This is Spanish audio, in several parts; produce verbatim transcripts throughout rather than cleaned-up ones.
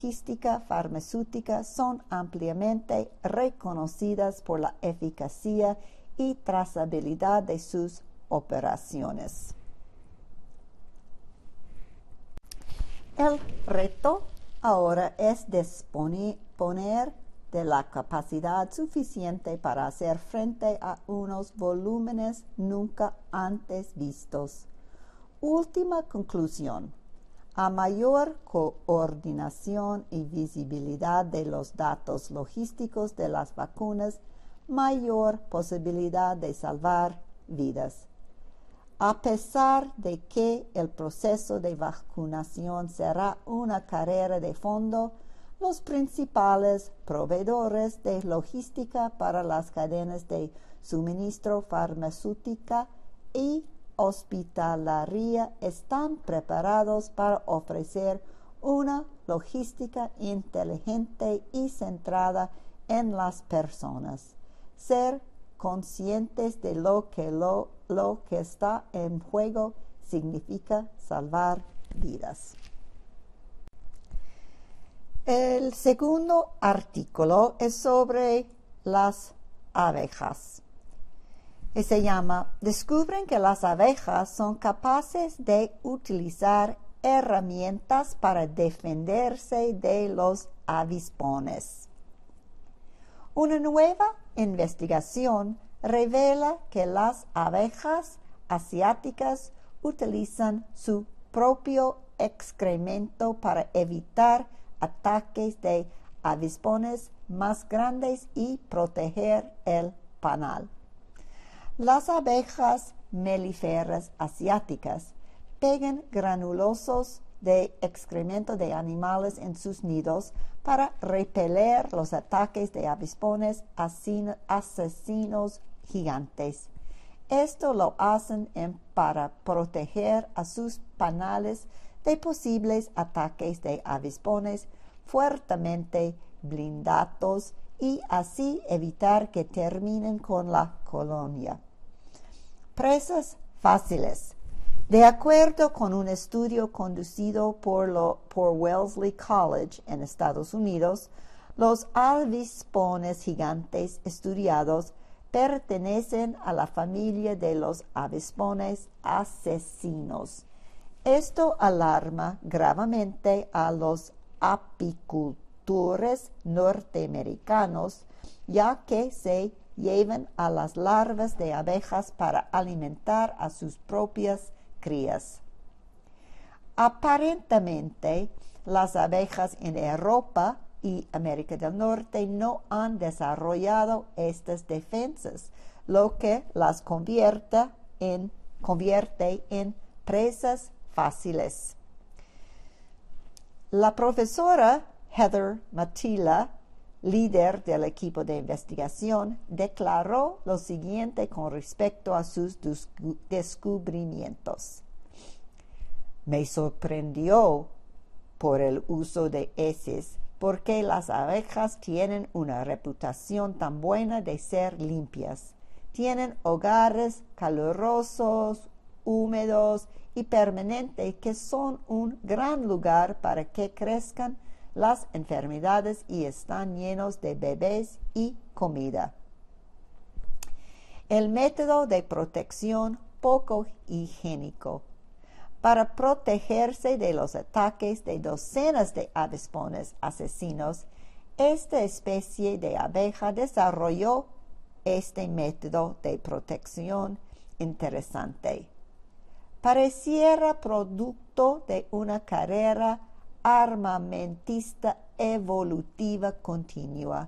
logística farmacéutica son ampliamente reconocidas por la eficacia y trazabilidad de sus operaciones. El reto ahora es disponer de la capacidad suficiente para hacer frente a unos volúmenes nunca antes vistos. Última conclusión. A mayor coordinación y visibilidad de los datos logísticos de las vacunas, mayor posibilidad de salvar vidas. A pesar de que el proceso de vacunación será una carrera de fondo, los principales proveedores de logística para las cadenas de suministro farmacéutica y hospitalaria están preparados para ofrecer una logística inteligente y centrada en las personas. Ser conscientes de lo que, lo, lo que está en juego significa salvar vidas. El segundo artículo es sobre las abejas. Y se llama, descubren que las abejas son capaces de utilizar herramientas para defenderse de los avispones. Una nueva investigación revela que las abejas asiáticas utilizan su propio excremento para evitar ataques de avispones más grandes y proteger el panal. Las abejas melíferas asiáticas pegan granulosos de excremento de animales en sus nidos para repeler los ataques de avispones asesinos gigantes. Esto lo hacen en, para proteger a sus panales de posibles ataques de avispones fuertemente blindados y así evitar que terminen con la colonia. Presas fáciles. De acuerdo con un estudio conducido por, lo, por Wellesley College en Estados Unidos, los avispones gigantes estudiados pertenecen a la familia de los avispones asesinos. Esto alarma gravemente a los apicultores norteamericanos, ya que se llevan a las larvas de abejas para alimentar a sus propias crías. Aparentemente, las abejas en Europa y América del Norte no han desarrollado estas defensas, lo que las convierte en, convierte en presas fáciles. La profesora Heather Matila, líder del equipo de investigación, declaró lo siguiente con respecto a sus descubrimientos. Me sorprendió por el uso de heces, porque las abejas tienen una reputación tan buena de ser limpias. Tienen hogares calurosos, húmedos y permanentes que son un gran lugar para que crezcan las enfermedades y están llenos de bebés y comida. El método de protección poco higiénico. Para protegerse de los ataques de docenas de avispones asesinos, esta especie de abeja desarrolló este método de protección interesante. Pareciera producto de una carrera armamentista evolutiva continua.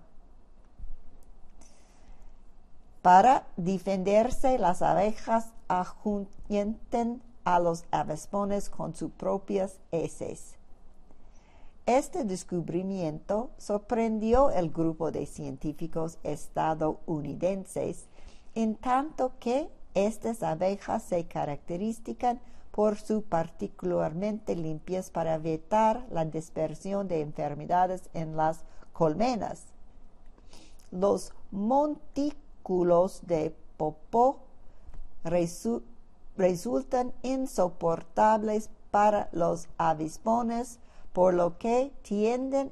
Para defenderse, las abejas ahuyentan a los avispones con sus propias heces. Este descubrimiento sorprendió el grupo de científicos estadounidenses, en tanto que estas abejas se caracterizan por su particularmente limpias para evitar la dispersión de enfermedades en las colmenas. Los montículos de popó resu resultan insoportables para los avispones por lo que tienden